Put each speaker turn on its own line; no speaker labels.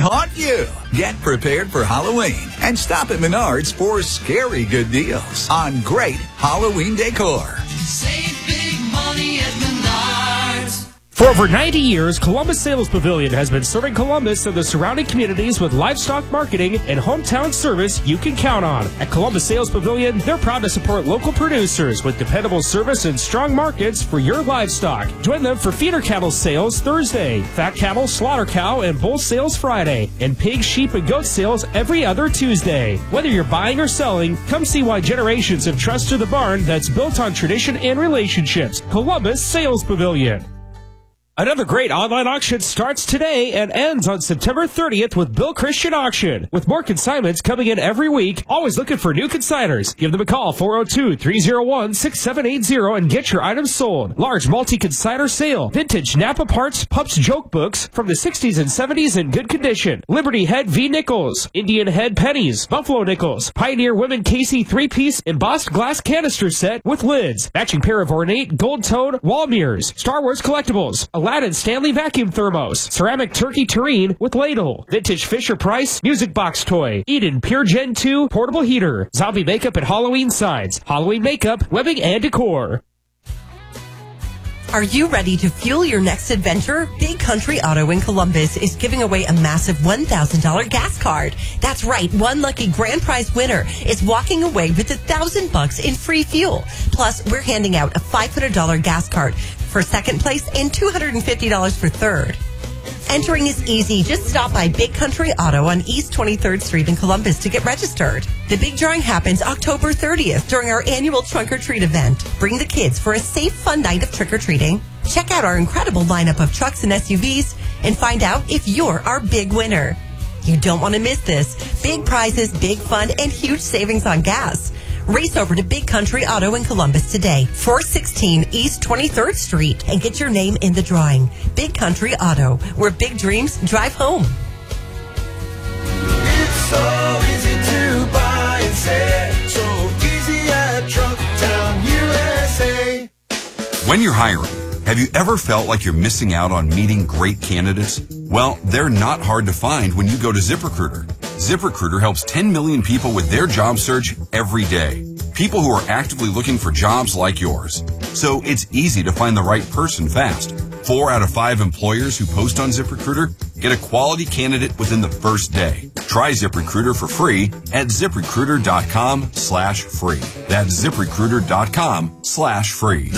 haunt you. Get prepared for Halloween and stop at Menards for scary good deals on great Halloween decor.
Save big money at Menards.
For over 90 years, Columbus Sales Pavilion has been serving Columbus and the surrounding communities with livestock marketing and hometown service you can count on. At Columbus Sales Pavilion, they're proud to support local producers with dependable service and strong markets for your livestock. Join them for feeder cattle sales Thursday, fat cattle, slaughter cow, and bull sales Friday, and pig, sheep, and goat sales every other Tuesday. Whether you're buying or selling, come see why generations have trusted the barn that's built on tradition and relationships. Columbus Sales Pavilion. Another great online auction starts today and ends on September 30th with Bill Christian Auction. With more consignments coming in every week, always looking for new consigners. Give them a call, 402-301-6780, and get your items sold. Large multi-consigner sale. Vintage Napa Parts Pups Joke Books from the 60s and 70s in good condition. Liberty Head V Nickels. Indian Head Pennies. Buffalo Nickels. Pioneer Women Casey 3-piece embossed glass canister set with lids. Matching pair of ornate gold-toned wall mirrors. Star Wars collectibles. Aladdin Stanley vacuum thermos, ceramic turkey tureen with ladle, vintage Fisher-Price music box toy, Eden Pure Gen 2 portable heater, zombie makeup and Halloween signs, Halloween makeup, webbing, and decor.
Are you ready to fuel your next adventure? Big Country Auto in Columbus is giving away a massive $1,000 gas card. That's right, one lucky grand prize winner is walking away with $1,000 in free fuel. Plus, we're handing out a $500 gas card for second place and $250 for third. Entering is easy. Just stop by Big Country Auto on East 23rd Street in Columbus to get registered. The big drawing happens October 30th during our annual Trunk or Treat event. Bring the kids for a safe, fun night of trick-or-treating. Check out our incredible lineup of trucks and SUVs and find out if you're our big winner. You don't want to miss this. Big prizes, big fun, and huge savings on gas. Race over to Big Country Auto in Columbus today, 416 East 23rd Street, and get your name in the drawing. Big Country Auto, where big dreams drive home.
It's so easy to buy and sell, so easy at Trucktown USA.
When you're hiring, have you ever felt like you're missing out on meeting great candidates? Well, they're not hard to find when you go to ZipRecruiter. ZipRecruiter helps 10 million people with their job search every day. People who are actively looking for jobs like yours. So it's easy to find the right person fast. 4 out of 5 employers who post on ZipRecruiter get a quality candidate within the first day. Try ZipRecruiter for free at ZipRecruiter.com/free. That's ZipRecruiter.com/free.